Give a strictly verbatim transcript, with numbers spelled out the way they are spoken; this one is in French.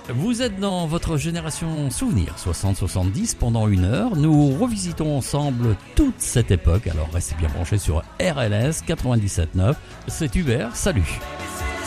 Vous êtes dans votre génération souvenir soixante soixante-dix. Pendant une heure, nous revisitons ensemble toute cette époque. Alors restez bien branchés sur R L S quatre-vingt-dix-sept neuf. C'est Hubert, salut.